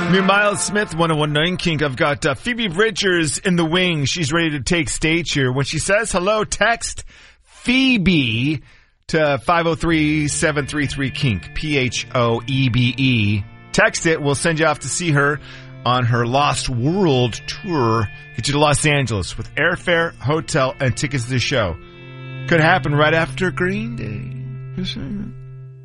New Miles Smith, 101.9 Kink. I've got Phoebe Bridgers in the wing. She's ready to take stage here. When she says hello, text Phoebe to 503-733-KINK. PHOEBE. Text it. We'll send you off to see her on her Lost World tour. Get you to Los Angeles with airfare, hotel, and tickets to the show. Could happen right after Green Day.